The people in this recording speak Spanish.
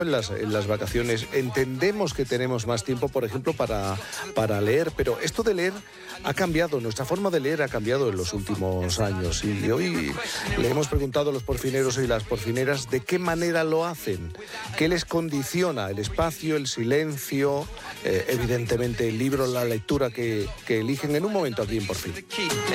en las vacaciones. Entendemos que tenemos más tiempo, por ejemplo, para leer, pero esto de leer ha cambiado, nuestra forma de leer ha cambiado en los últimos años. Y hoy le hemos preguntado a los porfineros y las porfineras de qué manera lo hacen, qué les condiciona el espacio, el silencio, evidentemente el libro, la lectura que eligen en un momento aquí en Por Fin.